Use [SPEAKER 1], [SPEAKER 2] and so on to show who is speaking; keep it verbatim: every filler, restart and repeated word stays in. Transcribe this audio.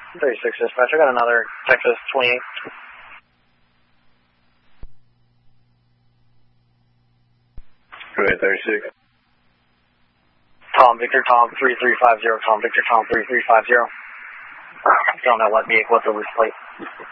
[SPEAKER 1] thirty-six dispatch, I got another Texas twenty-eight.
[SPEAKER 2] twenty-eight thirty-six.
[SPEAKER 1] Tom Victor Tom three three five zero, Tom Victor Tom three three five zero. Don't know what vehicle with the loose plate.